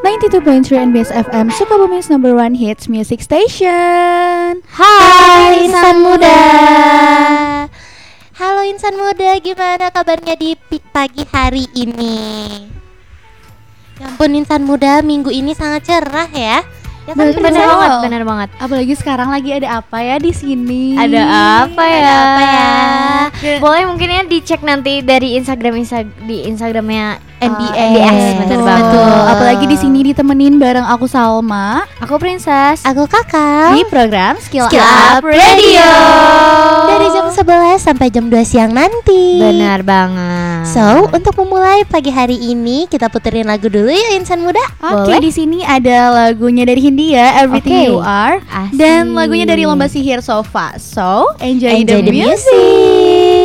92.3 NBS FM, Sukabumi's number one hits music station. Hai insan muda. Halo insan muda, gimana kabarnya di pagi hari ini? Ya ampun insan muda, minggu ini sangat cerah ya. Ya kan Bener banget. Apalagi sekarang lagi ada apa ya di sini? Ada apa ya? Ada apa ya? Boleh mungkin ya dicek nanti dari di Instagramnya NBS. Bener Betul. banget. Apalagi di sini ditemenin bareng aku Salma Aku Princess Aku Kakak di program Skill Up Up Radio dari jam 11 sampai jam 2 siang nanti. Benar banget. So, untuk memulai pagi hari ini kita puterin lagu dulu ya insan muda. Oke, Boleh? di sini ada lagunya dari Hindia, Everything Oke. You Are, Asik. dan lagunya dari Lomba Sihir Sofa. So, enjoy the Enjoy the music. music.